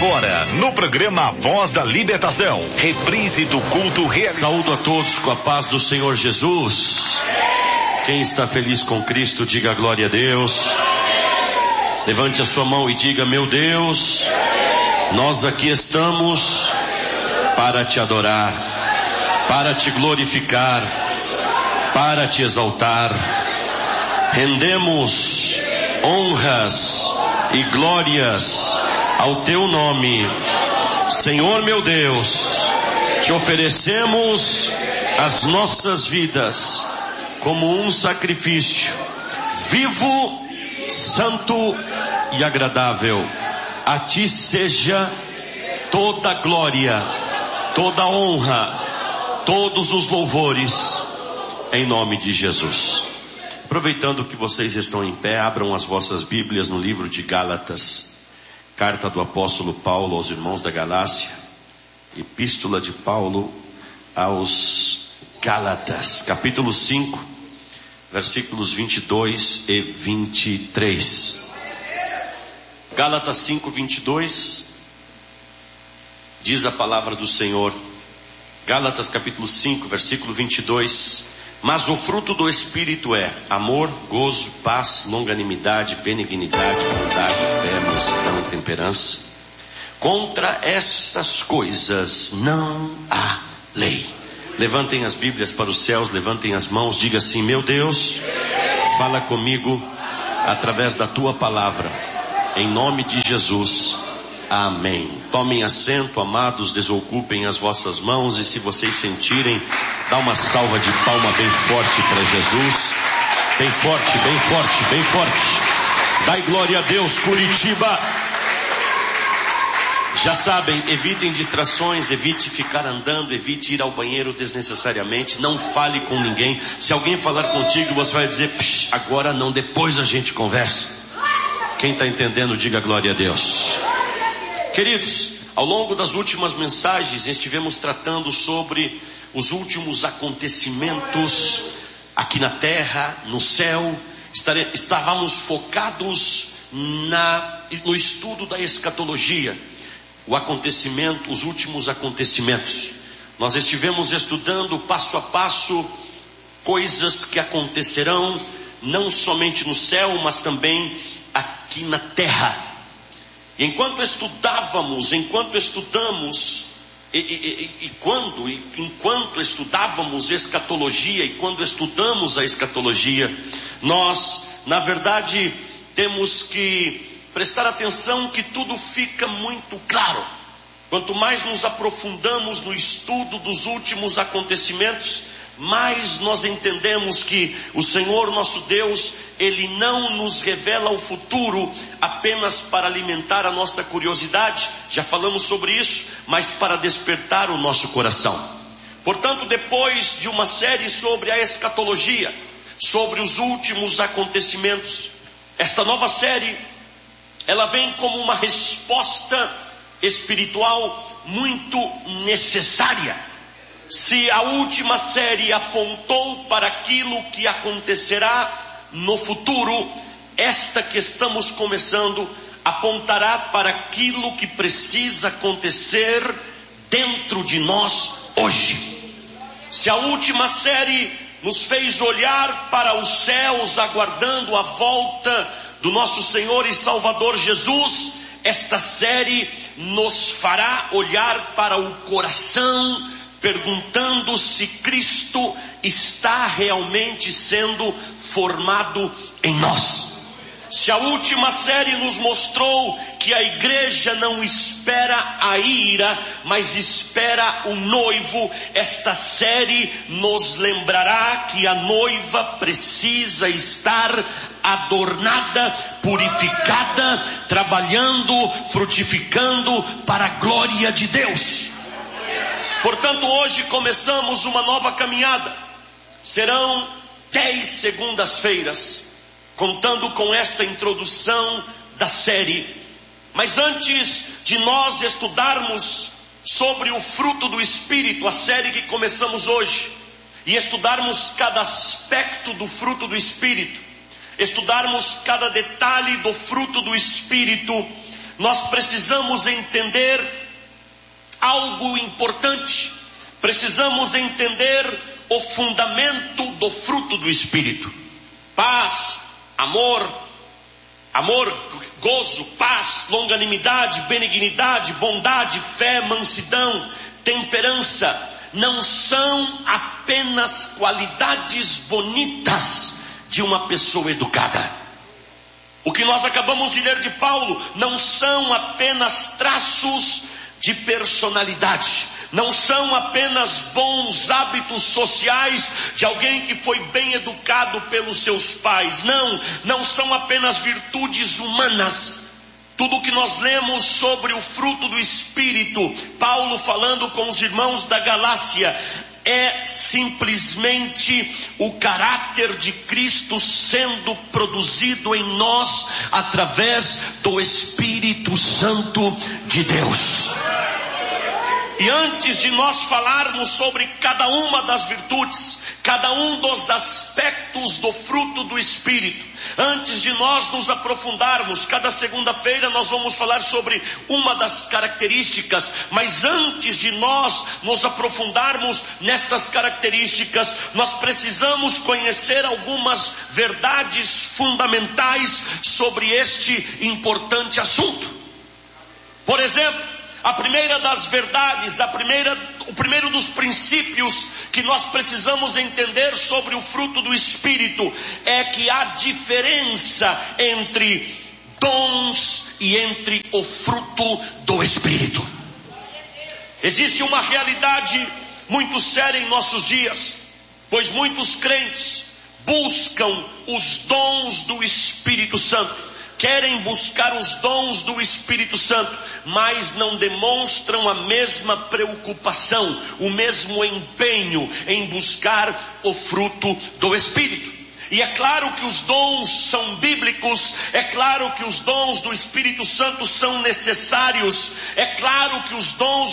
Agora, no programa Voz da Libertação, reprise do culto realizado. Saúdo a todos com a paz do Senhor Jesus. Quem está feliz com Cristo, diga glória a Deus. Levante a sua mão e diga: meu Deus, nós aqui estamos para te adorar, para te glorificar, para te exaltar. Rendemos honras e glórias ao teu nome, Senhor meu Deus. Te oferecemos as nossas vidas como um sacrifício vivo, santo e agradável. A ti seja toda a glória, toda a honra, todos os louvores, em nome de Jesus. Aproveitando que vocês estão em pé, abram as vossas Bíblias no livro de Gálatas, carta do apóstolo Paulo aos irmãos da Galácia, epístola de Paulo aos Gálatas, capítulo 5, versículos 22 e 23. Gálatas 5, 22, diz a palavra do Senhor. Gálatas capítulo 5, versículo 22. Mas o fruto do Espírito é amor, gozo, paz, longanimidade, benignidade, bondade, fé, mansidão, temperança. Contra estas coisas não há lei. Levantem as Bíblias para os céus, levantem as mãos, diga assim: meu Deus, fala comigo através da tua palavra, em nome de Jesus. Amém. Tomem assento, amados, desocupem as vossas mãos, e se vocês sentirem, dá uma salva de palma bem forte para Jesus. Bem forte, bem forte, bem forte. Dai glória a Deus, Curitiba. Já sabem, evitem distrações, evite ficar andando, evite ir ao banheiro desnecessariamente, não fale com ninguém. Se alguém falar contigo, você vai dizer: agora não, depois a gente conversa. Quem está entendendo, diga glória a Deus. Queridos, ao longo das últimas mensagens estivemos tratando sobre os últimos acontecimentos aqui na terra, no céu. Estávamos focados no estudo da escatologia, os últimos acontecimentos. Nós estivemos estudando passo a passo coisas que acontecerão não somente no céu, mas também aqui na terra. E enquanto estudamos escatologia, e quando estudamos a escatologia, nós, na verdade, temos que prestar atenção que tudo fica muito claro. Quanto mais nos aprofundamos no estudo dos últimos acontecimentos, mais nós entendemos que o Senhor nosso Deus, Ele não nos revela o futuro apenas para alimentar a nossa curiosidade, já falamos sobre isso, mas para despertar o nosso coração. Portanto, depois de uma série sobre a escatologia, sobre os últimos acontecimentos, esta nova série, ela vem como uma resposta espiritual muito necessária. Se a última série apontou para aquilo que acontecerá no futuro, esta que estamos começando apontará para aquilo que precisa acontecer dentro de nós hoje. Se a última série nos fez olhar para os céus, aguardando a volta do nosso Senhor e Salvador Jesus, esta série nos fará olhar para o coração, perguntando se Cristo está realmente sendo formado em nós. Se a última série nos mostrou que a igreja não espera a ira, mas espera o noivo, esta série nos lembrará que a noiva precisa estar adornada, purificada, trabalhando, frutificando para a glória de Deus. Portanto, hoje começamos uma nova caminhada. Serão 10 segundas-feiras, contando com esta introdução da série. Mas antes de nós estudarmos sobre o fruto do Espírito, a série que começamos hoje, e estudarmos cada aspecto do fruto do Espírito, estudarmos cada detalhe do fruto do Espírito, nós precisamos entender algo importante. Precisamos entender o fundamento do fruto do Espírito. Paz, amor, gozo, paz, longanimidade, benignidade, bondade, fé, mansidão, temperança. Não são apenas qualidades bonitas de uma pessoa educada. O que nós acabamos de ler de Paulo não são apenas traços de personalidade, não são apenas bons hábitos sociais de alguém que foi bem educado pelos seus pais. Não são apenas virtudes humanas. Tudo o que nós lemos sobre o fruto do Espírito, Paulo falando com os irmãos da Galácia, é simplesmente o caráter de Cristo sendo produzido em nós através do Espírito Santo de Deus. E antes de nós falarmos sobre cada uma das virtudes, cada um dos aspectos do fruto do Espírito, antes de nós nos aprofundarmos, cada segunda-feira nós vamos falar sobre uma das características, mas antes de nós nos aprofundarmos nestas características, nós precisamos conhecer algumas verdades fundamentais sobre este importante assunto. Por exemplo, a primeira das verdades, o primeiro dos princípios que nós precisamos entender sobre o fruto do Espírito é que há diferença entre dons e entre o fruto do Espírito. Existe uma realidade muito séria em nossos dias, pois muitos crentes buscam os dons do Espírito Santo. Querem buscar os dons do Espírito Santo, mas não demonstram a mesma preocupação, o mesmo empenho em buscar o fruto do Espírito. E é claro que os dons são bíblicos, é claro que os dons do Espírito Santo são necessários, é claro que os dons